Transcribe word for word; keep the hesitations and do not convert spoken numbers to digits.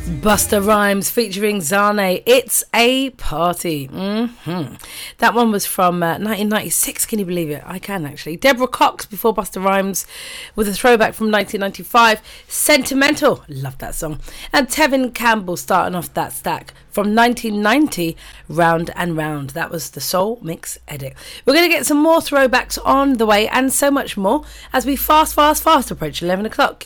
Busta Rhymes featuring Zane, It's a Party. Mm-hmm. That one was from uh, nineteen ninety-six, can you believe it? I can actually. Deborah Cox before Busta Rhymes with a throwback from nineteen ninety-five, Sentimental, love that song. And Tevin Campbell starting off that stack from nineteen ninety, Round and Round. That was the Soul Mix edit. We're going to get some more throwbacks on the way and so much more as we fast, fast, fast approach eleven o'clock.